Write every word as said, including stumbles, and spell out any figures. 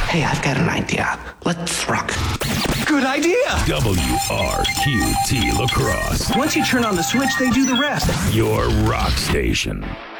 Hey, I've got an idea. Let's rock. Good idea! W R Q T La Crosse. Once you turn on the switch, they do the rest. Your rock station.